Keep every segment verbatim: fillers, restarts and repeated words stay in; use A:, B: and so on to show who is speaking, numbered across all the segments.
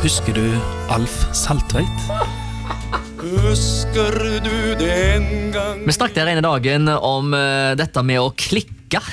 A: Husker du Alf Saltveit?
B: Husker du den gang?
C: Vi snakket her ene dagen om uh, dette med å klikke.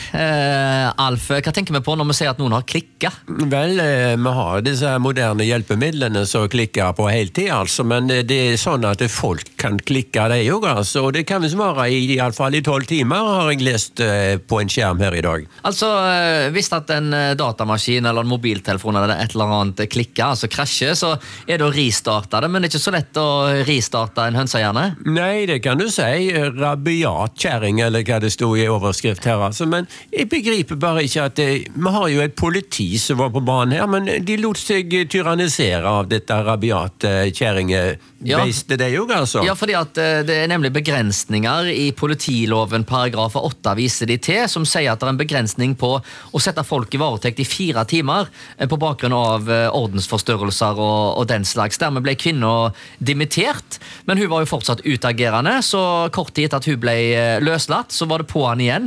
C: Uh, Alf, hva tenker vi på når vi sier at noen har klikket?
D: Vel, eh, vi har disse moderne hjelpemidlene som klikker på heltid, altså, men det er sånn at folk kan klikke det jo, altså, og det kan vi svare i, i alle fall i tolv timer, har jeg lest eh, på en skjerm her i dag.
C: Altså, uh, hvis at en datamaskin eller en mobiltelefon eller et eller annet klikker, altså krasjer, så er det å restarte det, men det er ikke så lett å restarte en hønsehjerne?
D: Nei, det kan du si, rabiat kjæring, eller hva det stod i overskrift her, altså. Men jeg begriper bare ikke at det, vi har jo et politi som var på banen her, men de lot seg tyrannisere av dette rabiat kjæringet.
C: Ja.
D: Veiste det jo, altså?
C: Ja, fordi at det er nemlig begrensninger i politiloven paragraf åtte viser de til, som sier at det er en begrensning på å sette folk i varetekt i fire timer på bakgrunn av ordensforstørrelser og, og den slags. Dermed ble kvinnen dimittert, men hun var jo fortsatt utagerende, så kort tid etter at hun ble løslatt, så var det på han igjen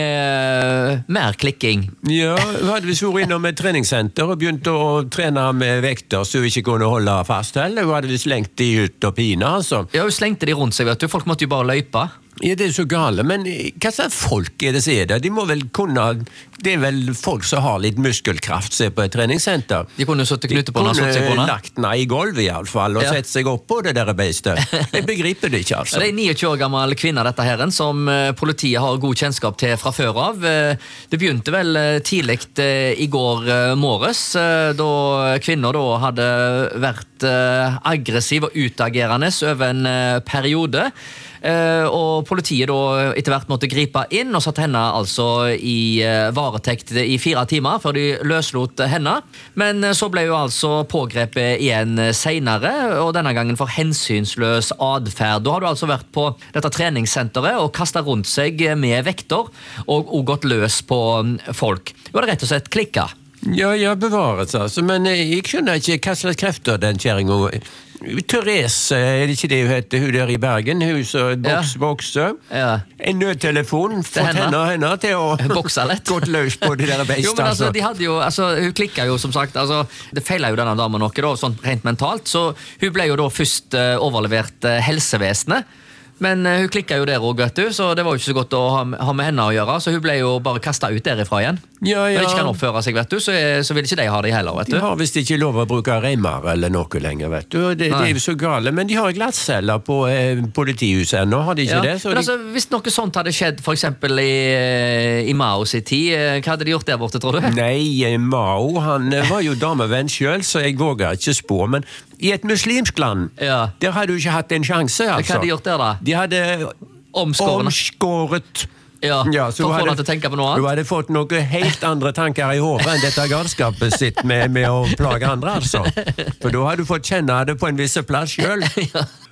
C: med mer klikking.
D: Ja, hun hadde visst vært innom et treningssenter og begynte å trene med vekter så hun ikke kunne holde fast, eller hun hadde visst lengt de ut og pine, altså.
C: Ja, hun slengte de rundt seg, vet du. Folk måtte jo bare løype.
D: Ja, det er så gale, men hva slags folk er det som er det? De må vel kunne, det er vel folk som har litt muskelkraft se på et treningssenter.
C: De kunne jo satt knute på
D: De
C: den,
D: kunne lagt den i gulvet i alle fall, og
C: Ja.
D: sett seg opp på det der beistet. Jeg begriper det ikke, altså.
C: Det er en niogtjue år gammel kvinne dette herren, som eh, politiet har god kjennskap til fra før av. Eh, Det begynte vel eh, tidligt eh, i går eh, morges, eh, da kvinner da hadde vært eh, aggressiv og utagerende over en eh, periode. Eh, og politiet da etter hvert måtte gripe inn og satt henne altså i eh, varetekt i fire timer før de løslot henne. Men eh, så ble hun altså pågrepet igjen senere, og denne gangen for hensynsløs adferd. Da har du altså vært på dette treningssenteret og kastet rundt seg med vekter og, og gått løs på mm, folk. Du hadde rett og slett klikket.
D: Ja, ja, bevares, altså, men jeg skjønner ikke hva slags krefter den kjæringen. Therese, er det ikke det hun heter, hun der i Bergen, hun som boks,
C: Ja.
D: bokser.
C: Ja.
D: En nødtelefon, fått
C: henne.
D: henne, henne til å
C: Boksa lett.
D: gått løs på det der beist,
C: Jo, men altså,
D: altså.
C: de hadde jo, altså, hun klikket jo som sagt, altså, det feilet jo denne damen noe da, sånn rent mentalt, så hun ble jo da først eh, overlevert eh, helsevesenet, men eh, hun klikket jo der også, vet du, så det var jo ikke så godt å ha, ha med henne å gjøre, så hun ble jo bare kastet ut derifra igjen.
D: Ja,
C: Når
D: ja.
C: de ikke kan oppføre seg, vet du, så, er, så vil ikke de ha det heller, vet du.
D: De har visst ikke lov å bruke reimer eller noe lenger, vet du. Det, det
C: Nei.
D: er jo så gale, men de har glattceller på eh, politihuset ennå, har de ikke
C: Ja,
D: det? Så
C: men
D: de...
C: altså, hvis noe sånt hadde skjedd for eksempel i, i Mao sin tid, eh, hva hadde de gjort der borte, tror du?
D: Nei, eh, Mao, han eh, var jo damevenn selv, så jeg våger ikke spå, men i et muslimsk land,
C: Ja.
D: der hadde du ikke hatt en sjanse,
C: Hva
D: altså.
C: hadde de gjort der da?
D: De hadde
C: Omskårene.
D: omskåret.
C: Ja,
D: så
C: for å få
D: hun hadde-
C: deg til å tenke på noe
D: Du
C: annet.
D: hadde fått noe helt andre tanker i hodet enn dette galskapet sitt med, med å plage andre, altså. For da hadde du fått kjenne det på en viss plass selv.
C: Ja.